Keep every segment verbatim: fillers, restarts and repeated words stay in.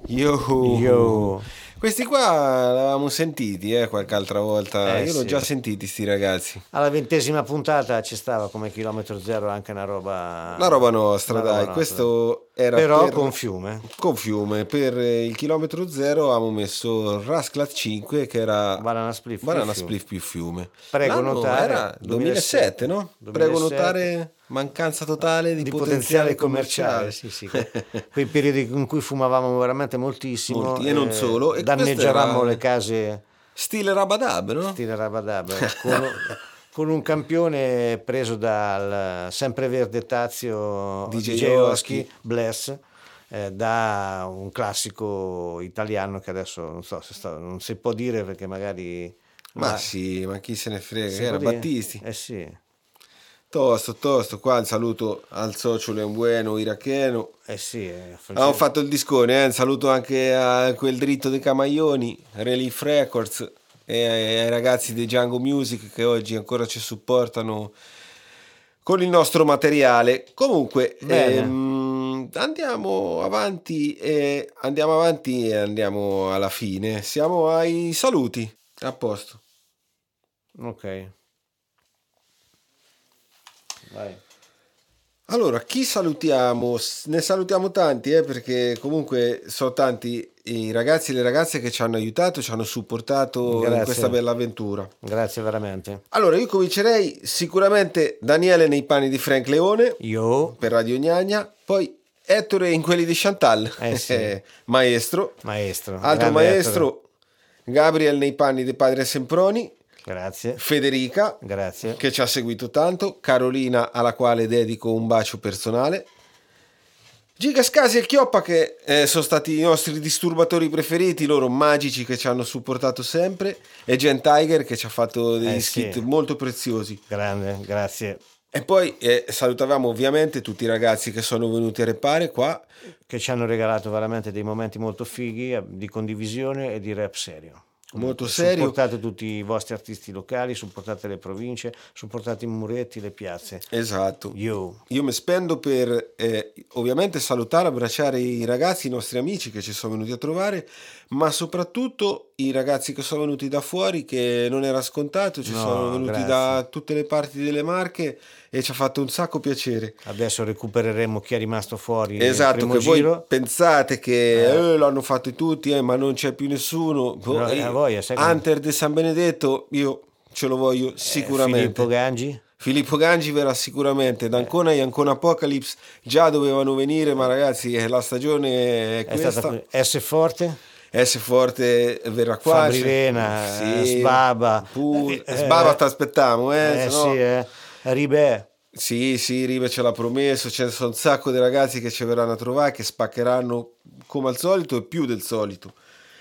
Yo. Yo. Questi qua l'avevamo sentiti eh, qualche altra volta. Eh, Io l'ho sì. già sentiti sti ragazzi. Alla ventesima puntata ci stava come chilometro zero anche una roba... La roba nostra, una roba dai. nostra. Questo era Però per... con Fiume. Con Fiume. Per il chilometro zero avevamo messo Rasclat cinque che era Banana Spliff più Banana Fiume. Spliff più Fiume. Prego L'anno notare, era duemilasette, no? Prego duemilasette. notare mancanza totale di, Di potenziale, potenziale commerciale, sì, sì. Quei periodi in cui fumavamo veramente moltissimo. Molti, e non solo. E danneggiavamo questo era- le case Stile Rabadab, no? stile Rabadab con, con un campione preso dal sempreverde Tazio D J D J Oski. Oski, Bless, eh, da un classico italiano che adesso non so se sta- non si può dire perché magari... Ma sì, ma chi se ne frega, si che era può dire? Battisti. Eh sì, Tosto, tosto, qua un saluto al socio Leon iracheno. eh sì. eh, Abbiamo Francesco- fatto il discone, eh? Un saluto anche a quel dritto dei Camaioni, Relief Records e ai ragazzi dei Django Music che oggi ancora ci supportano con il nostro materiale. Comunque, Bene. ehm, andiamo avanti e andiamo avanti e andiamo alla fine. Siamo ai saluti. A posto. Ok. Vai. Allora, chi salutiamo? S- Ne salutiamo tanti, eh, perché comunque sono tanti i ragazzi e le ragazze che ci hanno aiutato, ci hanno supportato in Grazie. questa bella avventura. Grazie veramente. Allora, io comincerei sicuramente Daniele nei panni di Frank Leone Io, per Radio Gnagna, poi Ettore in quelli di Chantal, Eh sì. maestro, maestro. altro grande maestro, Gabriel nei panni di Padre Semproni, Ettore. Grazie. Federica, Grazie. che ci ha seguito tanto, Carolina alla quale dedico un bacio personale, Giga Scasi e il Chioppa che eh, sono stati i nostri disturbatori preferiti, loro magici che ci hanno supportato sempre, e Jen Tiger che ci ha fatto dei Eh sì. skit molto preziosi. Grande, grazie. E poi eh, salutavamo ovviamente tutti i ragazzi che sono venuti a repare qua. Che ci hanno regalato veramente dei momenti molto fighi eh, di condivisione e di rap serio. Molto serio. Supportate tutti i vostri artisti locali, supportate le province, supportate i muretti, le piazze. Esatto. Io. Io mi spendo per eh, ovviamente salutare, abbracciare i ragazzi, i nostri amici che ci sono venuti a trovare, ma soprattutto i ragazzi che sono venuti da fuori, che non era scontato, ci No, sono venuti grazie. da tutte le parti delle Marche e ci ha fatto un sacco piacere. Adesso recupereremo chi è rimasto fuori nel Esatto, primo che voi giro. pensate che eh, l'hanno fatto tutti, eh, ma non c'è più nessuno. Boh, No, eh, a voglia, sai come- Hunter de San Benedetto, io ce lo voglio Eh, sicuramente. Filippo Gangi. Filippo Gangi verrà sicuramente, da Ancona e Ancona Apocalypse già dovevano venire, ma ragazzi eh, la stagione è È questa. stata S Forte. S Forte verrà qua. Fabri Rena, Sì, Sbaba. pu- Eh, Sbaba ti aspettiamo, eh, Eh se no- sì, eh. Ribè. Sì, sì, Rive ce l'ha promesso, c'è sono un sacco di ragazzi che ci verranno a trovare, che spaccheranno come al solito e più del solito.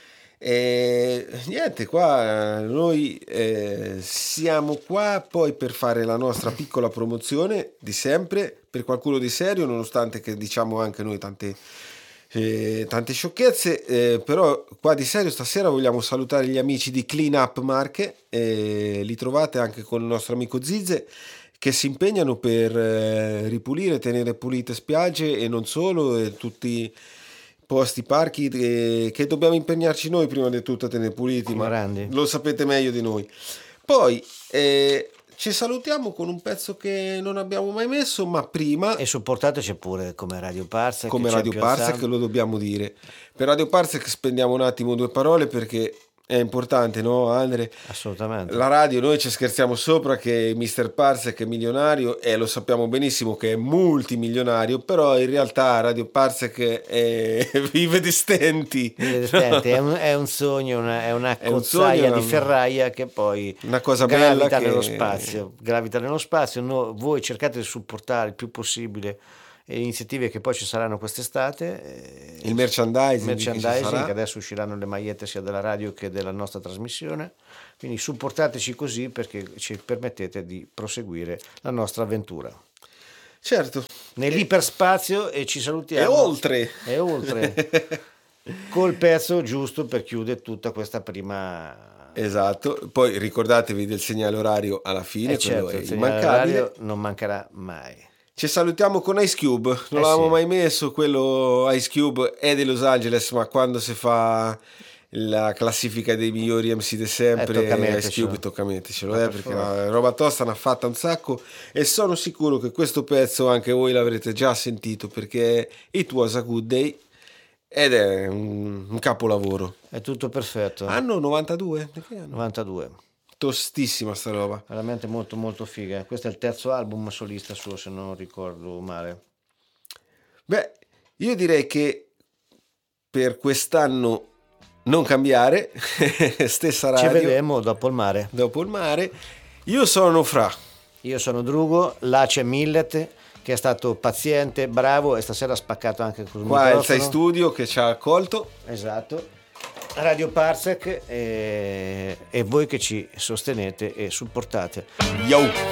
E niente, qua eh, noi eh, siamo qua poi per fare la nostra piccola promozione di sempre, per qualcuno di serio, nonostante che diciamo anche noi tante, eh, tante sciocchezze, eh, però qua di serio stasera vogliamo salutare gli amici di Clean Up Marche, eh, li trovate anche con il nostro amico Zizze, che si impegnano per eh, ripulire, tenere pulite spiagge e non solo, e tutti posti, parchi che, che dobbiamo impegnarci noi prima di tutto a tenere puliti, ma Grandi. lo sapete meglio di noi. Poi eh, ci salutiamo con un pezzo che non abbiamo mai messo, ma prima E supportateci pure come Radio Parsec. come che c'è Radio più Parsec, alzando. lo dobbiamo dire. Per Radio Parsec spendiamo un attimo due parole perché è importante, no Andre? Assolutamente. La radio, noi ci scherziamo sopra che mister Parsec è milionario e lo sappiamo benissimo che è multimilionario, però in realtà Radio Parsec è... vive di stenti. Senti, è, un, è un sogno, una, è una È un cozzaia sogno, di ferraia che poi una cosa bella gravita che- nello spazio. Gravita nello spazio. No, voi cercate di supportare il più possibile le iniziative che poi ci saranno quest'estate. Il merchandising, Il merchandising, che ci sarà. che adesso usciranno le magliette sia della radio che della nostra trasmissione. Quindi supportateci così perché ci permettete di proseguire la nostra avventura Certo. nell'iperspazio e ci salutiamo. E oltre. E oltre. Col pezzo giusto per chiudere tutta questa prima. Esatto, poi ricordatevi del segnale orario alla fine, E quello certo, è il segnale immancabile. orario non mancherà mai. Ci salutiamo con Ice Cube, non Eh l'avevamo sì. mai messo, quello Ice Cube è di Los Angeles, ma quando si fa la classifica dei migliori M C di sempre, Eh, tocca Ice mettercelo. Cube tocca mettercelo, Ma eh, per perché favore. la roba tosta ne ha fatta un sacco e sono sicuro che questo pezzo anche voi l'avrete già sentito perché It Was a Good Day ed è un, un capolavoro. È tutto perfetto. Anno novantadue? Di che anno? novantadue. Tostissima sta roba. Veramente molto molto figa. Questo è il terzo album solista suo, se non ricordo male. Beh, io direi che per quest'anno non cambiare, stessa Ci radio, vedremo dopo il mare. dopo il mare. Io sono Fra. Io sono Drugo, là c'è Millet che è stato paziente, bravo e stasera ha spaccato anche col Qua è il microfono. Sei Studio che ci ha accolto. Esatto. Radio Parsec e, e voi che ci sostenete e supportate. Yo!